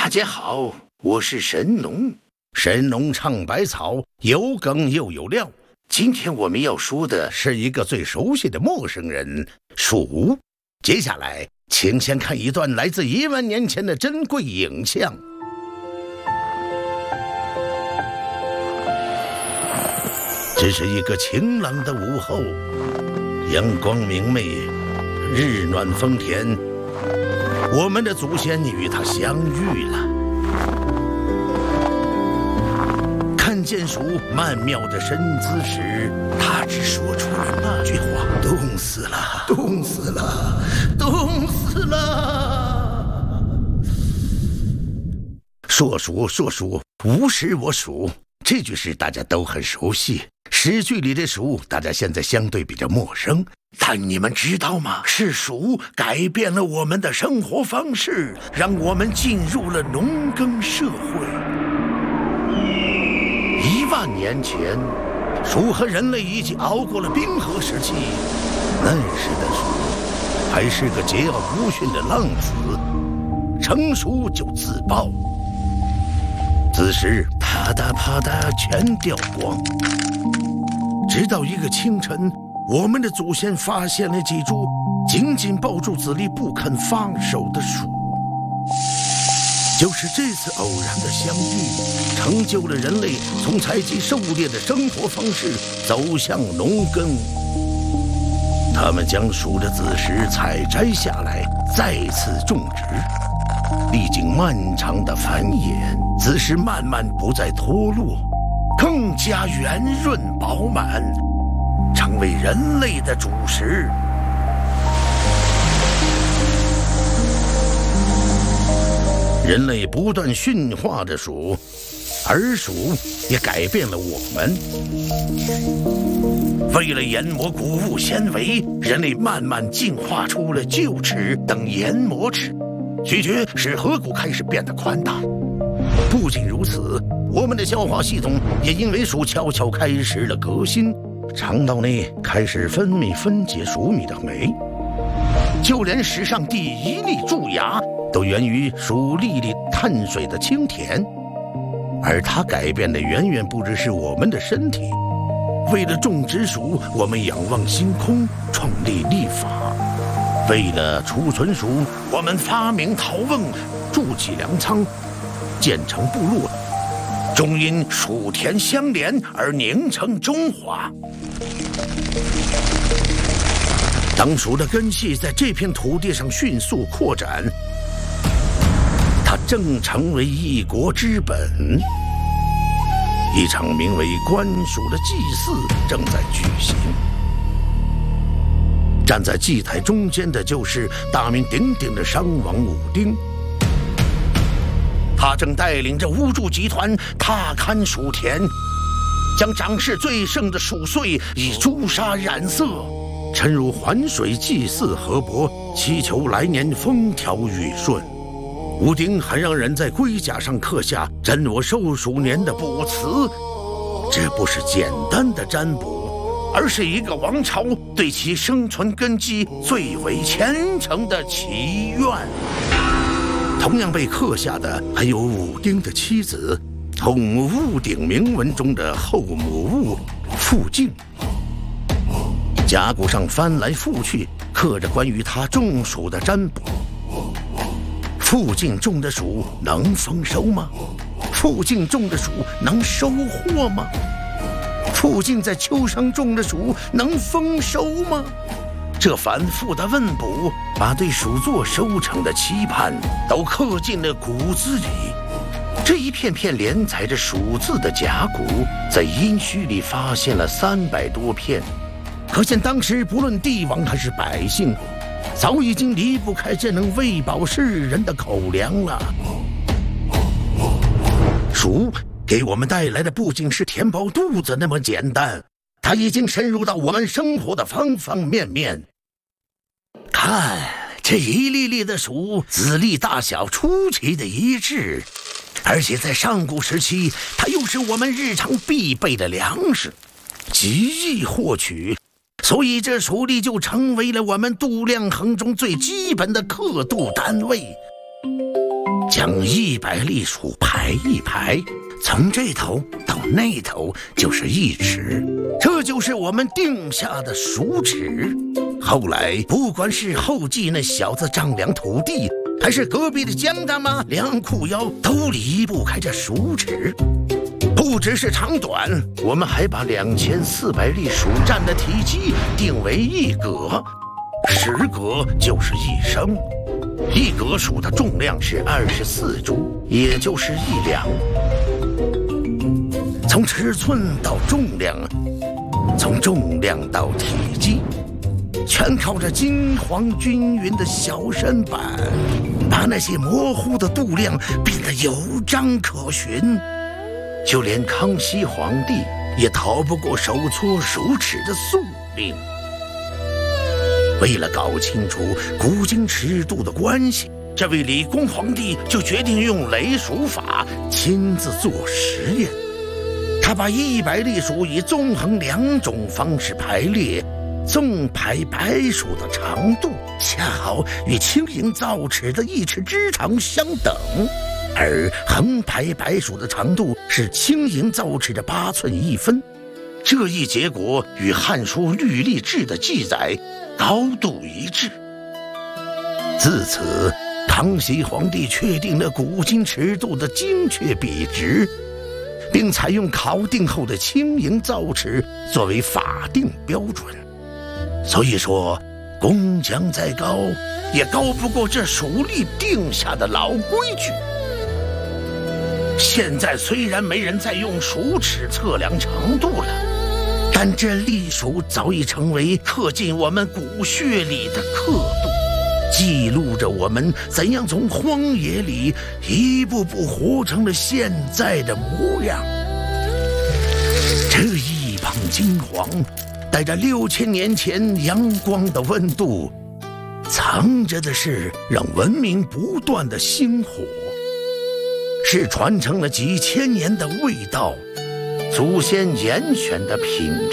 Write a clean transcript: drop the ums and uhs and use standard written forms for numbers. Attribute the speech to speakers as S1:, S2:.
S1: 大家好，我是神农。
S2: 神农尝百草，有梗又有料。
S1: 今天我们要说的
S2: 是一个最熟悉的陌生人——鼠。接下来，请先看一段来自1万年前的珍贵影像。这是一个晴朗的午后，阳光明媚，日暖风甜。我们的祖先与他相遇了。看见鼠曼妙的身姿时，他只说出了那句话：“冻死了，冻死了，冻死了。”说鼠说鼠，无食我黍。这句诗大家都很熟悉，诗句里的鼠大家现在相对比较陌生。
S1: 但你们知道吗？是鼠改变了我们的生活方式，让我们进入了农耕社会。1万年前，
S2: 鼠和人类一起熬过了冰河时期。那时的鼠还是个桀骜不驯的浪子，成熟就自爆，子时啪嗒啪嗒全掉光。直到一个清晨，我们的祖先发现了几株紧紧抱住子粒不肯放手的鼠。就是这次偶然的相遇，成就了人类从采集狩猎的生活方式走向农耕。他们将鼠的子实采摘下来，再次种植，历经漫长的繁衍，子实慢慢不再脱落，更加圆润饱满，成为人类的主食。人类不断驯化着鼠，而鼠也改变了我们。为了研磨谷物纤维，人类慢慢进化出了臼齿等研磨齿，咀嚼使颌骨开始变得宽大。不仅如此，我们的消化系统也因为鼠悄悄开始了革新，肠道内开始分泌分解鼠米的酶。就连史上第1粒蛀牙都源于鼠粒里碳水的清甜，而它改变的远远不只是我们的身体。为了种植鼠，我们仰望星空，创立历法；为了储存鼠，我们发明陶瓮，筑起粮仓，建成部落，终因鼠田相连而凝成中华。当鼠的根系在这片土地上迅速扩展，它正成为一国之本。一场名为观鼠的祭祀正在举行。站在祭台中间的就是大名鼎鼎的商王武丁，他正带领着巫祝集团踏勘鼠田，将长势最盛的鼠穗以朱砂染色，沉入环水祭祀河伯，祈求来年风调雨顺。武丁还让人在龟甲上刻下“真我寿鼠年”的卜辞。这不是简单的占卜，而是一个王朝对其生存根基最为虔诚的祈愿。同样被刻下的还有武丁的妻子后母戊鼎铭文中的后母戊傅敬。甲骨上翻来覆去刻着关于他种鼠的占卜。傅敬种的鼠能丰收吗？傅敬种的鼠能收获吗？傅敬在秋商种的鼠能丰收吗？这反复的问卜，把对鼠作收成的期盼都刻进了骨子里。这一片片连载着鼠字的甲骨，在殷墟里发现了300多片，可见当时不论帝王还是百姓，早已经离不开这能喂饱世人的口粮了。鼠给我们带来的不仅是填饱肚子那么简单，它已经深入到我们生活的方方面面。看，这一粒粒的鼠，籽粒大小出奇的一致，而且在上古时期，它又是我们日常必备的粮食，极易获取。所以这鼠粒就成为了我们度量衡中最基本的刻度单位。 将100粒数排一排，从这头到那头就是1尺，这就是我们定下的数尺。后来不管是后继那小子丈量土地，还是隔壁的江大妈量裤腰，都离不开这数尺。不只是长短，我们还把2400粒数占的体积定为1格，10格就是1升。1格数的重量是24铢，也就是1两。从尺寸到重量，从重量到体积，全靠着金黄均匀的小身板，把那些模糊的度量变得有章可循。就连康熙皇帝也逃不过手搓数尺的宿命。为了搞清楚古今尺度的关系，这位理工皇帝就决定用雷数法亲自做实验。他把100粒数以纵横2种方式排列，纵排白数的长度恰好与轻盈造尺的1尺之长相等，而横排白数的长度是轻盈造尺的8寸1分。这一结果与《汉书·律历志》的记载高度一致。自此，康熙皇帝确定了古今尺度的精确比值，并采用考定后的轻盈造尺作为法定标准。所以说，工匠再高，也高不过这属历定下的老规矩。现在虽然没人再用数尺测量长度了，但这历数早已成为刻进我们骨血里的刻度，记录着我们怎样从荒野里一步步活成了现在的模样。这一捧金黄，带着6000年前阳光的温度，藏着的是让文明不断的星火，是传承了几千年的味道，祖先严选的品